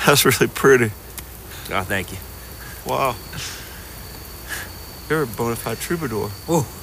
That's really pretty. Oh, thank you. Wow. You're a bona fide troubadour. Whoa.